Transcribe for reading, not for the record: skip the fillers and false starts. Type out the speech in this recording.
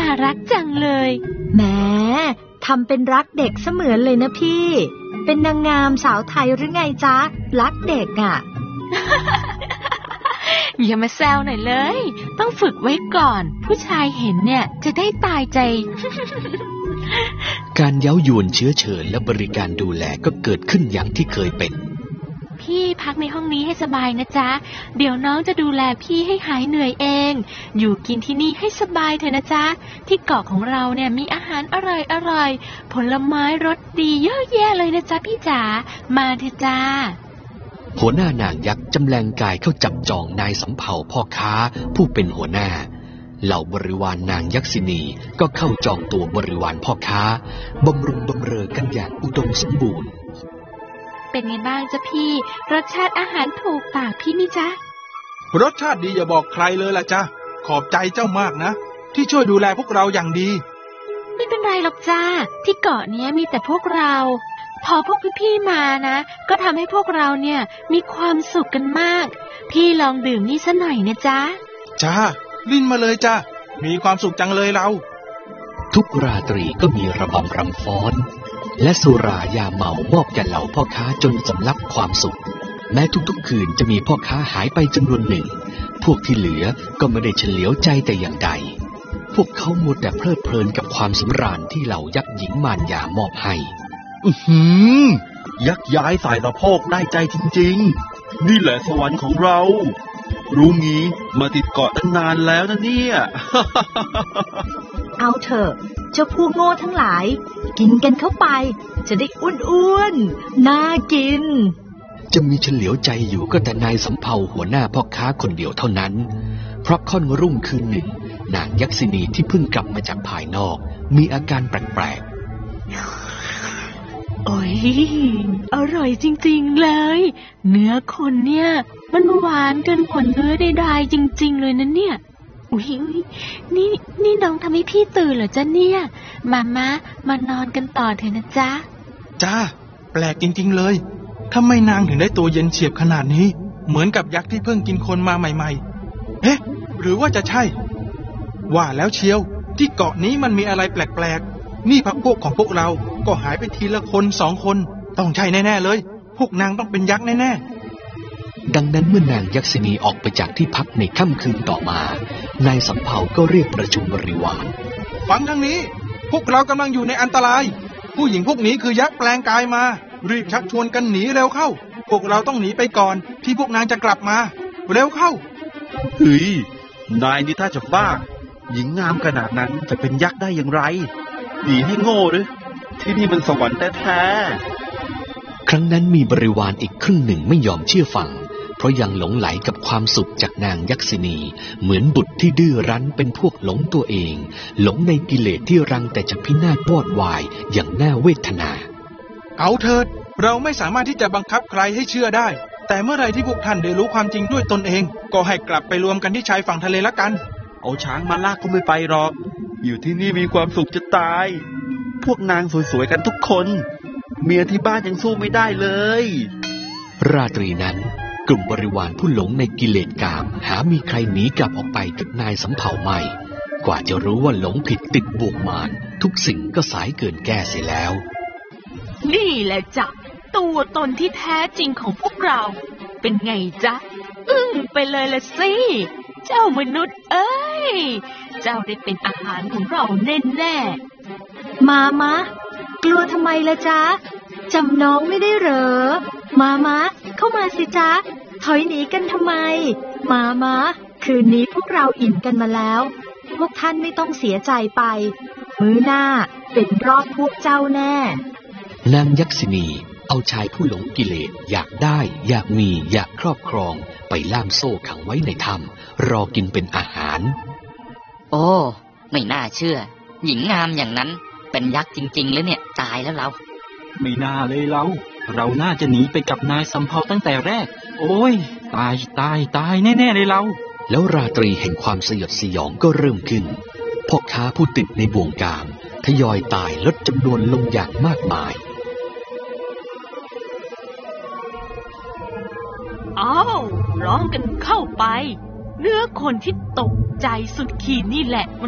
รักจังเลยแหมทำเป็นรักเด็กเสมือนเลยนะพี่เป็นนางงามสาวไทยหรือไงจ๊ะรักเด็กอ่ะอย่ามาแซวหน่อยเลยต้องฝึกไว้ก่อนผู้ชายเห็นเนี่ยจะได้ตายใจการเย้ายวนเชื้อเชิญและบริการดูแลก็เกิดขึ้นอย่างที่เคยเป็นพี่พักในห้องนี้ให้สบายนะจ๊ะเดี๋ยวน้องจะดูแลพี่ให้หายเหนื่อยเองอยู่กินที่นี่ให้สบายเถอะนะจ๊ะที่เกาะของเราเนี่ยมีอาหารอร่อยผลไม้รสดีเยอะแยะเลยนะจ๊ะพี่จ๋ามาเถอะจ้าหัวหน้านางยักษ์จำแรงกายเข้าจับจองนายสำเภาพ่อค้าผู้เป็นหัวหน้าเหล่าบริวารนางยักษินีก็เข้าจองตัวบริวารพ่อค้าบำรุงบำเรอกันอย่างอุดมสมบูรณ์เป็นไงบ้างจ๊ะพี่รสชาติอาหารถูกปากพี่มิจ๊ะรสชาติดีอย่าบอกใครเลยล่ะจ๊ะขอบใจเจ้ามากนะที่ช่วยดูแลพวกเราอย่างดีไม่เป็นไรหรอกจ้าที่เกาะนี้มีแต่พวกเราพอพวกพี่ๆมานะก็ทำให้พวกเราเนี่ยมีความสุขกันมากพี่ลองดื่มนี่ซะหน่อยนะจ๊ะจ้าลิ้นมาเลยจ้ามีความสุขจังเลยเราทุกราตรีก็มีระบำรำฟ้อนและสุรายาเมามอบแก่เหล่าพ่อค้าจนสำลักความสุขแม้ทุกๆคืนจะมีพ่อค้าหายไปจำนวนหนึ่งพวกที่เหลือก็ไม่ได้เฉลียวใจแต่อย่างใดพวกเขามัวแต่เพลิดเพลินกับความสำราญที่เหล่ายักษ์หญิงมารยามอบให้ยักย้ายสายสะโพกได้ใจจริงๆนี่แหละสวรรค์ของเรารู้งี้มาติดเกาะตั้งนานแล้วนะเนี่ยเอาเถอะเจ้าพวกโง่ทั้งหลายกินกันเข้าไปจะได้อ้วนๆน่ากินจะมีเฉลียวใจอยู่ก็แต่นายสำเภาหัวหน้าพ่อค้าคนเดียวเท่านั้นเพราะค่ำรุ่งคืนหนึ่งนางยักษินีที่เพิ่งกลับมาจากภายนอกมีอาการแปลกๆโอ้ยอร่อยจริงๆเลยเนื้อคนเนี่ยมันหวานเกินกว่าเนื้อใดๆจริงๆเลยนะเนี่ยอุ๊ยนี่น้องทำให้พี่ตื่นเหรอจ๊ะเนี่ยมานอนกันต่อเถอะนะจ๊ะจ้าแปลกจริงๆเลยทำไมนางถึงได้ตัวเย็นเฉียบขนาดนี้เหมือนกับยักษ์ที่เพิ่งกินคนมาใหม่ๆเอ๊ะหรือว่าจะใช่ว่าแล้วเชียวที่เกาะนี้มันมีอะไรแปลกๆนี่พรรคพวกของพวกเราก็หายไปทีละคน2 คนต้องใช่แน่ๆเลยพวกนางต้องเป็นยักษ์แน่ๆดังนั้นเมื่อนางยักษินีออกไปจากที่พักในค่ำคืนต่อมานายสำเภาก็เรียกประชุมบริวารฟังทางนี้พวกเรากำลังอยู่ในอันตรายผู้หญิงพวกนี้คือยักษ์แปลงกายมารีบชักชวนกันหนีเร็วเข้าพวกเราต้องหนีไปก่อนที่พวกนางจะกลับมาเร็วเข้าเฮ้ยนายนี่ถ้าจะบ้าหญิงงามขนาดนั้นจะเป็นยักษ์ได้อย่างไรหนีให้โง่หรือที่นี่มันสวรรค์แท้ๆครั้งนั้นมีบริวารอีกครึ่งหนึ่งไม่ยอมเชื่อฟังเพราะยังหลงไหลกับความสุขจากนางยักษินีเหมือนบุตรที่ดื้อรั้นเป็นพวกหลงตัวเองหลงในกิเลสที่รังแต่จะพินาศวอดวายอย่างน่าเวทนาเอาเถิดเราไม่สามารถที่จะบังคับใครให้เชื่อได้แต่เมื่อไรที่พวกท่านได้รู้ความจริงด้วยตนเองก็ให้กลับไปรวมกันที่ชายฝั่งทะเลละกันเอาช้างมาลากก็ไม่ไปหรอกอยู่ที่นี่มีความสุขจะตายพวกนางสวยๆกันทุกคนเมียที่บ้านยังสู้ไม่ได้เลยราตรีนั้นกลุ่มบริวารผู้หลงในกิเลสกามหามีใครหนีกลับออกไปกับนายสำเภาไม่กว่าจะรู้ว่าหลงผิดติดบ่วงมารทุกสิ่งก็สายเกินแก้เสียแล้วนี่แหละจ้ะตัวตนที่แท้จริงของพวกเราเป็นไงจ๊ะไปเลยละสิเจ้ามนุษย์เอ้ยเจ้าได้เป็นอาหารของเราแน่ๆมากลัวทำไมล่ะจ๊ะจำน้องไม่ได้เหรอมาเข้ามาสิจ๊ะถอยหนีกันทำไมมาคืนนี้พวกเราอิ่มกันมาแล้วพวกท่านไม่ต้องเสียใจไปมื้อหน้าเป็นรอบพวกเจ้าแน่นางยักษินีเอาชายผู้หลงกิเลสอยากได้อยากมีอยากครอบครองไปล่ามโซ่ขังไว้ในถ้ำรอกินเป็นอาหารโอ้ไม่น่าเชื่อหญิงงามอย่างนั้นเป็นยักษ์จริงๆแล้วเนี่ยตายแล้วเราไม่น่าเลยเราน่าจะหนีไปกับนายสำเภาตั้งแต่แรกโอ้ยตายแน่ๆเลยเราแล้วราตรีแห่งความสยดสยองก็เริ่มขึ้นพ่อค้าผู้ติดในบ่วงกามทยอยตายลดจำนวนลงอย่างมากมายอ้าวร้องกันเข้าไปเนื้อคนที่ตกใจสุดขีดนี่แหละ